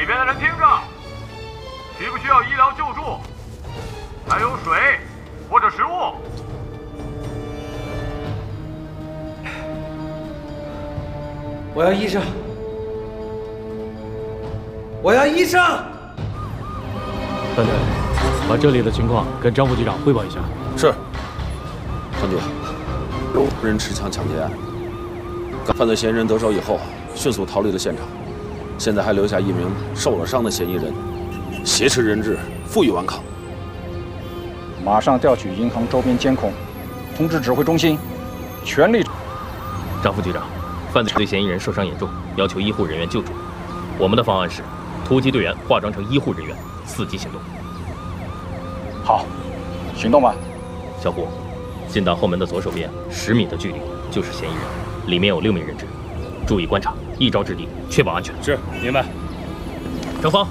里边的人听着，需不需要医疗救助？还有水或者食物？ 我要医生！我要医生！ 范队，把这里的情况跟张副局长汇报一下。 是。张局，有人持枪抢劫案，犯罪嫌疑人得手以后，迅速逃离了现场，现在还留下一名受了伤的嫌疑人，挟持人质，负隅顽抗。 马上调取银行周边监控，通知指挥中心，全力。 张副局长，犯罪嫌疑人受伤严重，要求医护人员救助。我们的方案是，突击队员化妆成医护人员，伺机行动。 好，行动吧。 小虎，进到后门的左手边10米的距离就是嫌疑人，里面有6名人质，注意观察，一招制敌，确保安全。 是，明白。 程芳，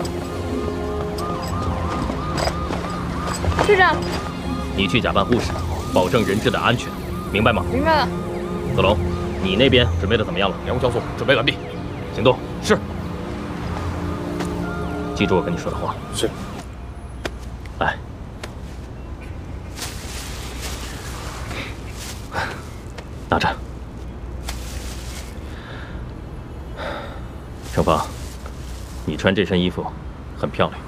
师长， 你去假扮护士，保证人质的安全，明白吗？ 明白了。 子龙，你那边准备的怎么样了？ 员工交送准备完毕。 行动。 是。 记住我跟你说的话。 是。 来。拿着。程芳，你穿这身衣服很漂亮，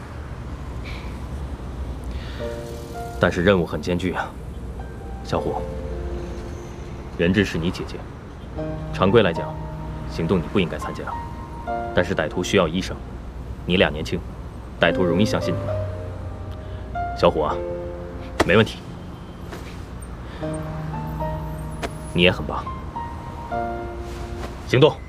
但是任务很艰巨啊。小虎，人质是你姐姐，常规来讲，行动你不应该参加，但是歹徒需要医生，你俩年轻，歹徒容易相信你们。小虎啊，没问题，你也很棒，行动。